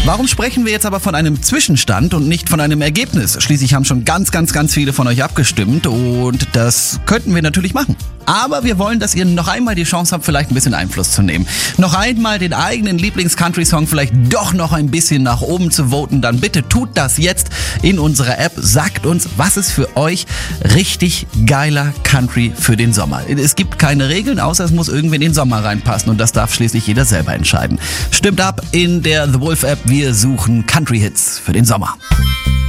Warum sprechen wir jetzt aber von einem Zwischenstand und nicht von einem Ergebnis? Schließlich haben schon ganz viele von euch abgestimmt und das könnten wir natürlich machen. Aber wir wollen, dass ihr noch einmal die Chance habt, vielleicht ein bisschen Einfluss zu nehmen. Noch einmal den eigenen Lieblings-Country-Song vielleicht doch noch ein bisschen nach oben zu voten. Dann bitte tut das jetzt in unserer App. Sagt uns, was ist für euch richtig geiler Country für den Sommer. Es gibt keine Regeln, außer es muss irgendwie in den Sommer reinpassen und das darf schließlich jeder selber entscheiden. Stimmt ab in der The Wolf App. Wir suchen Country-Hits für den Sommer.